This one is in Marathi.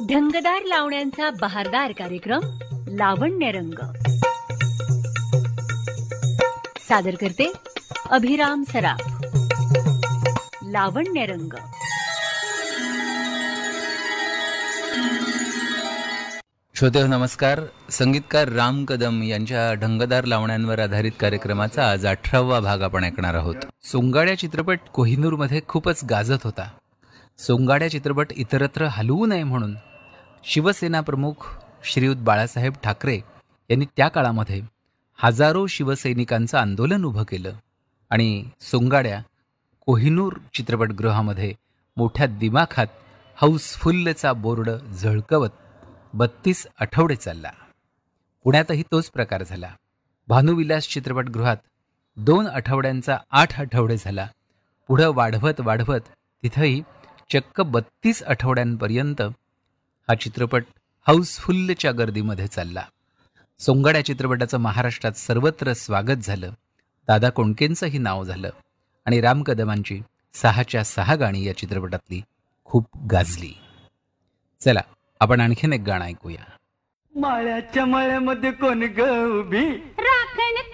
ढंगदार लावण्यांचा बहारदार कार्यक्रम लावण्य रंग सादर करते अभिराम सराफ. लावण्य रंग. श्रोते नमस्कार. संगीतकार राम कदम यांच्या ढंगदार लावण्यांवर आधारित कार्यक्रमाचा आज 18वा भाग आपण ऐकणार आहोत. सोंगाड्या चित्रपट कोहिनूरमध्ये खूपच गाजत होता. सोंगाड्या चित्रपट इतरत्र हलवू नये म्हणून शिवसेना प्रमुख श्रीयुत बाळासाहेब ठाकरे यांनी त्या काळामध्ये हजारो शिवसैनिकांचं आंदोलन उभं केलं आणि सोंगाड्या कोहिनूर चित्रपटगृहामध्ये मोठ्या दिमाखात हाऊसफुल्लचा बोर्ड झळकवत 32 आठवडे चालला. पुण्यातही तोच प्रकार झाला. भानुविलास चित्रपटगृहात 2 आठवड्यांचा 8 आठवडे झाला. पुढं वाढवत वाढवत तिथंही चक्क 32 आठवड्यांपर्यंत हा चित्रपट हाऊसफुल्लच्या गर्दीमध्ये चालला. सोंगाड्या चित्रपटाचं महाराष्ट्रात सर्वत्र स्वागत झालं. दादा कोंडकेंचंही नाव झालं आणि राम कदमांची 6च्या 6 गाणी या चित्रपटातली खूप गाजली. चला आपण आणखीन एक गाणं ऐकूया. माळ्याच्या मळ्यामध्ये कोण ग उभी, राखण